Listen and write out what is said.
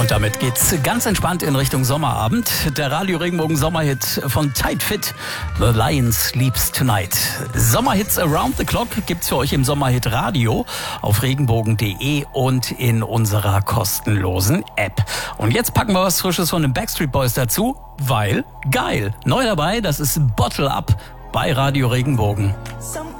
Und damit geht's ganz entspannt in Richtung Sommerabend. Der Radio Regenbogen Sommerhit von Tight Fit, The Lion Sleeps Tonight. Sommerhits around the clock gibt's für euch im Sommerhit Radio auf regenbogen.de und in unserer kostenlosen App. Und jetzt packen wir was Frisches von den Backstreet Boys dazu, weil geil. Neu dabei, das ist Bottle Up bei Radio Regenbogen.